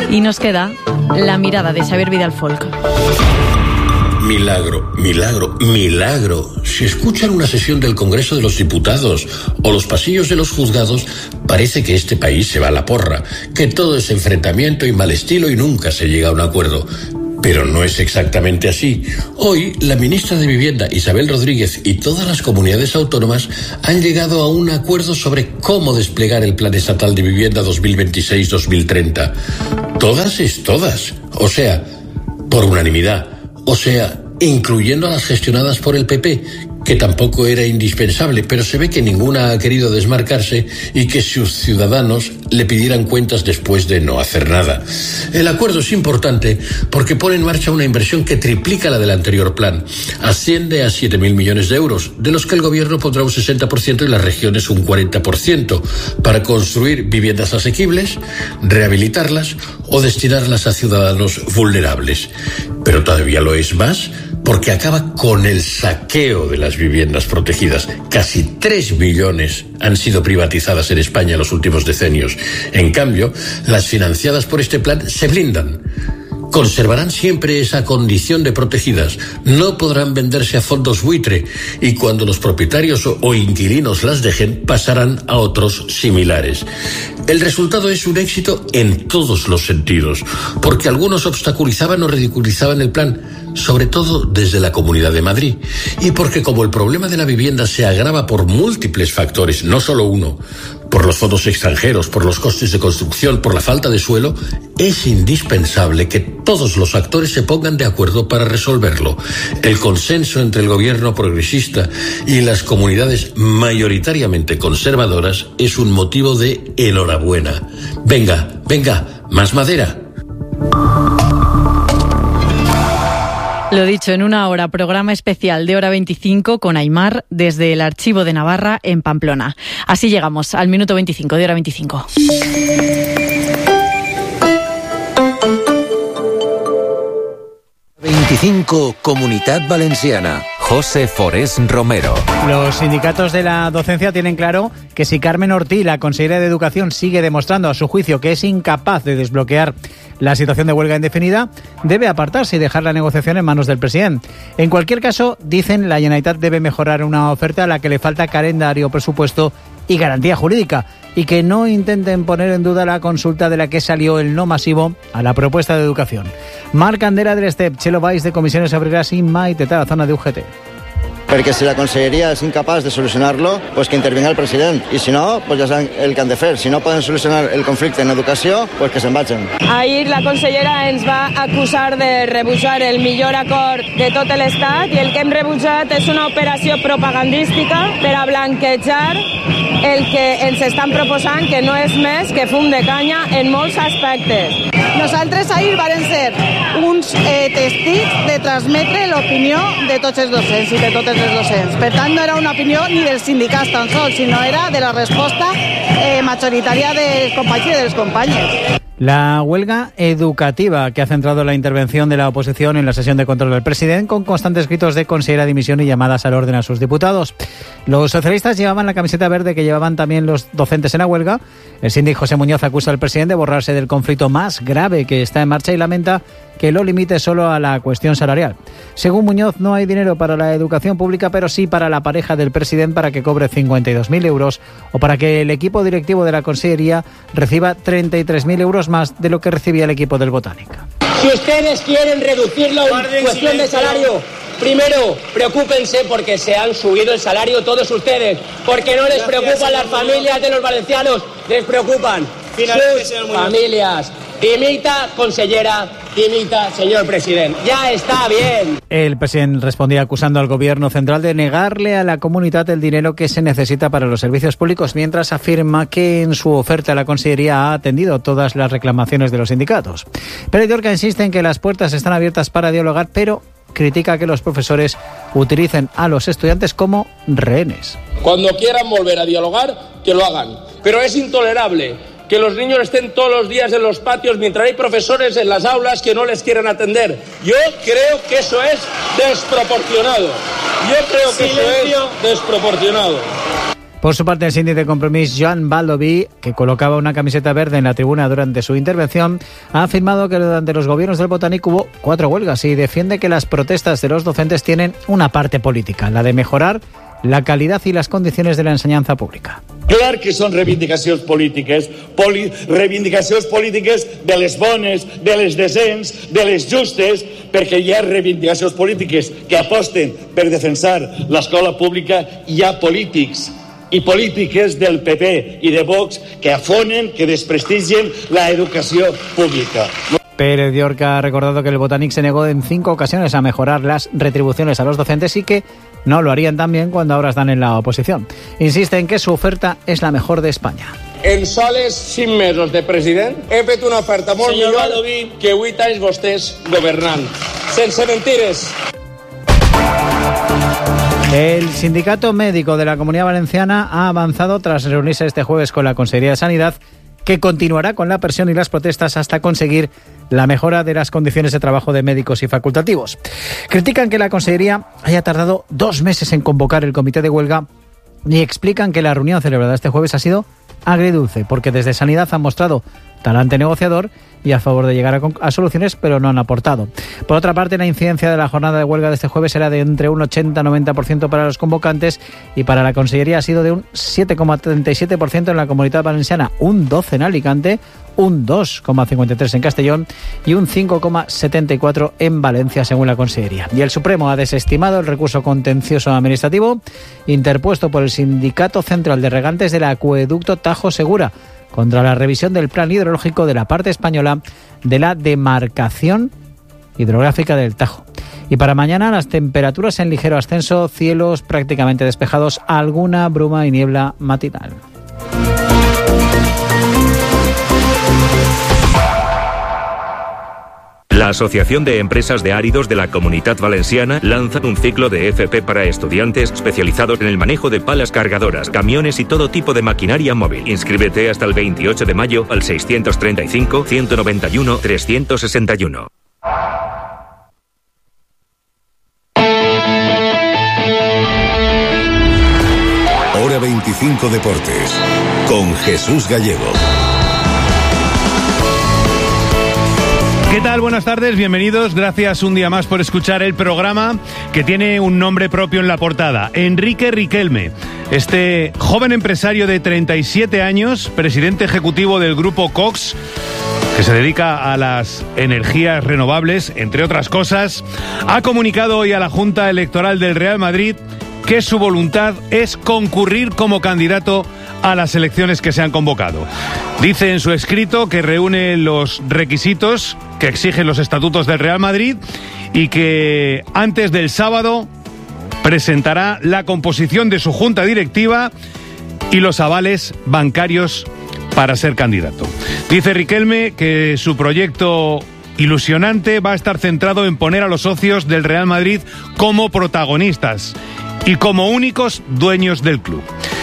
Y nos queda la mirada de Xavier Vidal-Folk. Milagro, milagro, milagro. Si escuchan una sesión del Congreso de los Diputados o los pasillos de los juzgados, parece que este país se va a la porra, que todo es enfrentamiento y mal estilo y nunca se llega a un acuerdo. Pero no es exactamente así. Hoy, la ministra de Vivienda, Isabel Rodríguez, y todas las comunidades autónomas han llegado a un acuerdo sobre cómo desplegar el Plan Estatal de Vivienda 2026-2030. Todas es todas. O sea, por unanimidad. O sea, incluyendo a las gestionadas por el PP, que tampoco era indispensable, pero se ve que ninguna ha querido desmarcarse y que sus ciudadanos le pidieran cuentas después de no hacer nada. El acuerdo es importante porque pone en marcha una inversión que triplica la del anterior plan. Asciende a 7.000 millones de euros, de los que el gobierno pondrá un 60% y las regiones un 40%, para construir viviendas asequibles, rehabilitarlas o destinarlas a ciudadanos vulnerables. Pero todavía lo es más, porque acaba con el saqueo de las viviendas protegidas. Casi 3 millones han sido privatizadas en España en los últimos decenios. En cambio, las financiadas por este plan se blindan. Conservarán siempre esa condición de protegidas, no podrán venderse a fondos buitre y cuando los propietarios o inquilinos las dejen pasarán a otros similares. El resultado es un éxito en todos los sentidos, porque algunos obstaculizaban o ridiculizaban el plan, sobre todo desde la Comunidad de Madrid, y porque como el problema de la vivienda se agrava por múltiples factores, no solo uno, por los fondos extranjeros, por los costes de construcción, por la falta de suelo, es indispensable que todos los actores se pongan de acuerdo para resolverlo. El consenso entre el gobierno progresista y las comunidades mayoritariamente conservadoras es un motivo de enhorabuena. Venga, venga, más madera. Lo dicho, en una hora, programa especial de Hora 25 con Aimar desde el Archivo de Navarra en Pamplona. Así llegamos al minuto 25 de Hora 25. Comunitat Valenciana. José Forés Romero. Los sindicatos de la docencia tienen claro que si Carmen Ortí, la consellera de Educación, sigue demostrando a su juicio que es incapaz de desbloquear la situación de huelga indefinida, debe apartarse y dejar la negociación en manos del presidente. En cualquier caso, dicen, la Generalitat debe mejorar una oferta a la que le falta calendario, presupuesto y garantía jurídica, y que no intenten poner en duda la consulta de la que salió el no masivo a la propuesta de educación. Marc Andera del STEP, Chelo Valls de Comisiones Obreras i Maite Tarazona de UGT. Perquè si la conselleria és incapaç de solucionar-lo, pues que intervinga el president. I si no, pues ja saben el que han de fer. Si no poden solucionar el conflicte en educació, pues que se'n vagin. Ahir la consellera ens va acusar de rebutjar el millor acord de tot l'Estat i el que hem rebutjat és una operació propagandística per a blanquejar el que ens estan proposant, que no és més que fum de canya en molts aspectes. Nosaltres ahir varen ser uns testics de transmetre l'opinió de tots els docents i de totes les docents. Per tant, no era una opinió ni dels sindicats tan sols, sinó era de la resposta majoritària dels companys i de les companyes. La huelga educativa que ha centrado la intervención de la oposición en la sesión de control del presidente, con constantes gritos de consellera dimisión y llamadas al orden a sus diputados. Los socialistas llevaban la camiseta verde que llevaban también los docentes en la huelga. El síndico José Muñoz acusa al presidente de borrarse del conflicto más grave que está en marcha y lamenta que lo limite solo a la cuestión salarial. Según Muñoz, no hay dinero para la educación pública, pero sí para la pareja del presidente para que cobre 52.000 euros o para que el equipo directivo de la consellería reciba 33.000 euros más de lo que recibía el equipo del Botánica. Si ustedes quieren reducirlo en cuestión de salario, primero preocúpense porque se han subido el salario todos ustedes, porque no les preocupan las familias de los valencianos, les preocupan sus familias. Dimita, consellera, dimita, señor presidente. Ya está bien. El presidente respondía acusando al gobierno central de negarle a la comunidad el dinero que se necesita para los servicios públicos, mientras afirma que en su oferta la consellería ha atendido todas las reclamaciones de los sindicatos. Pero Idiorca insiste en que las puertas están abiertas para dialogar, pero critica que los profesores utilicen a los estudiantes como rehenes. Cuando quieran volver a dialogar, que lo hagan. Pero es intolerable que los niños estén todos los días en los patios mientras hay profesores en las aulas que no les quieren atender. Yo creo que eso es desproporcionado. Por su parte, el síndic de Compromís, Joan Baldoví, que colocaba una camiseta verde en la tribuna durante su intervención, ha afirmado que durante los gobiernos del Botànic hubo 4 huelgas y defiende que las protestas de los docentes tienen una parte política, la de mejorar la calidad i les condicions de l'ensenyança pública. Clar que són reivindicacions polítiques de les bones, de les decents, de les justes, perquè hi ha reivindicacions polítiques que aposten per defensar l'escola pública, hi ha polítics i polítiques del PP i de Vox que afonen, que desprestigien la educació pública. Pérez Llorca ha recordado que el Botànic se negó en 5 ocasiones a mejorar las retribuciones a los docentes y que no lo harían también cuando ahora están en la oposición. Insiste en que su oferta es la mejor de España. En soles 5 mesos de president he fet una oferta molt millor que 8 anys vostès governant. Sense mentires. El sindicato médico de la Comunidad Valenciana ha avanzado tras reunirse este jueves con la Consellería de Sanidad, que continuará con la presión y las protestas hasta conseguir la mejora de las condiciones de trabajo de médicos y facultativos. Critican que la Consellería haya tardado 2 meses en convocar el comité de huelga y explican que la reunión celebrada este jueves ha sido agridulce, porque desde Sanidad han mostrado talante negociador y a favor de llegar a soluciones, pero no han aportado. Por otra parte, la incidencia de la jornada de huelga de este jueves era de entre un 80-90% para los convocantes y para la Consellería ha sido de un 7,37% en la Comunitat Valenciana, un 12% en Alicante, un 2,53% en Castellón y un 5,74% en Valencia, según la Consellería. Y el Supremo ha desestimado el recurso contencioso administrativo interpuesto por el Sindicato Central de Regantes del Acueducto Tajo Segura contra la revisión del plan hidrológico de la parte española de la demarcación hidrográfica del Tajo. Y para mañana las temperaturas en ligero ascenso, cielos prácticamente despejados, alguna bruma y niebla matinal. La Asociación de Empresas de Áridos de la Comunitat Valenciana lanza un ciclo de FP para estudiantes especializados en el manejo de palas cargadoras, camiones y todo tipo de maquinaria móvil. Inscríbete hasta el 28 de mayo al 635-191-361. Hora 25 Deportes con Jesús Gallego. ¿Qué tal? Buenas tardes, bienvenidos. Gracias un día más por escuchar el programa que tiene un nombre propio en la portada. Enrique Riquelme, este joven empresario de 37 años, presidente ejecutivo del grupo Cox, que se dedica a las energías renovables, entre otras cosas, ha comunicado hoy a la Junta Electoral del Real Madrid que su voluntad es concurrir como candidato a las elecciones que se han convocado. Dice en su escrito que reúne los requisitos que exigen los estatutos del Real Madrid y que antes del sábado presentará la composición de su junta directiva y los avales bancarios para ser candidato. Dice Riquelme que su proyecto ilusionante va a estar centrado en poner a los socios del Real Madrid como protagonistas y como únicos dueños del club.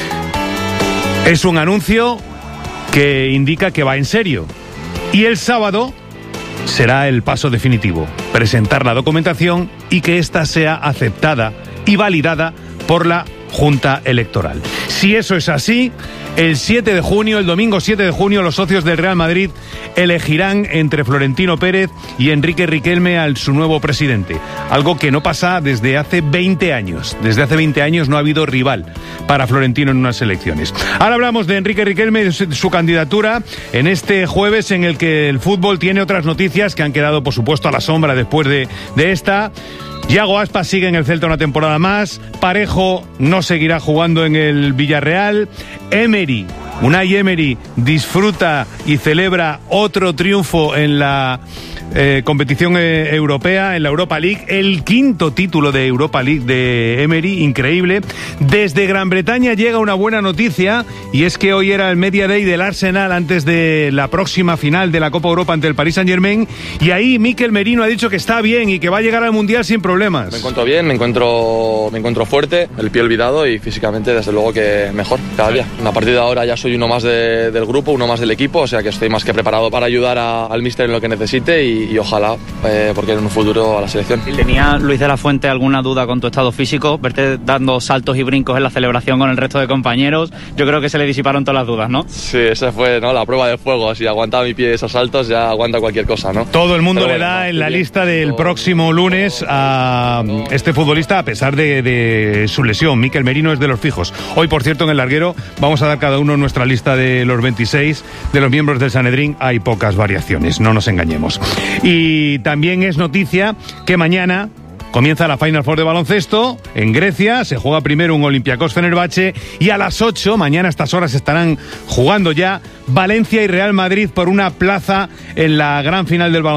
Es un anuncio que indica que va en serio. Y el sábado será el paso definitivo, presentar la documentación y que ésta sea aceptada y validada por la Junta Electoral. Si eso es así, el domingo 7 de junio, los socios del Real Madrid elegirán entre Florentino Pérez y Enrique Riquelme a su nuevo presidente. Algo que no pasa desde hace 20 años. Desde hace 20 años no ha habido rival para Florentino en unas elecciones. Ahora hablamos de Enrique Riquelme y de su candidatura en este jueves en el que el fútbol tiene otras noticias que han quedado, por supuesto, a la sombra después de esta. Yago Aspas sigue en el Celta una temporada más. Parejo no seguirá jugando en el Villarreal. Unai Emery disfruta y celebra otro triunfo en la competición europea, en la Europa League, el 5º título de Europa League de Emery, increíble. Desde Gran Bretaña llega una buena noticia y es que hoy era el Media Day del Arsenal antes de la próxima final de la Copa Europa ante el Paris Saint-Germain y ahí Mikel Merino ha dicho que está bien y que va a llegar al Mundial sin problemas. Me encuentro bien, me encuentro fuerte, el pie olvidado y físicamente desde luego que mejor cada día. A partir de ahora ya soy uno más del grupo, uno más del equipo, o sea que estoy más que preparado para ayudar al míster en lo que necesite y ojalá, porque en un futuro a la selección. ¿Tenía Luis de la Fuente alguna duda con tu estado físico? Verte dando saltos y brincos en la celebración con el resto de compañeros, yo creo que se le disiparon todas las dudas, ¿no? Sí, esa fue, ¿no?, la prueba de fuego. Si aguantaba mi pie esos saltos, ya aguanta cualquier cosa, ¿no? Todo el mundo le da en la lista del próximo lunes a este futbolista, a pesar de su lesión. Mikel Merino es de los fijos. Hoy, por cierto, en el larguero vamos a dar cada uno nuestra lista de los 26 de los miembros del Sanedrín. Hay pocas variaciones, no nos engañemos. Y también es noticia que mañana comienza la Final Four de baloncesto en Grecia, se juega primero un Olympiacos Fenerbahce y a las 8, mañana a estas horas estarán jugando ya Valencia y Real Madrid por una plaza en la gran final del baloncesto.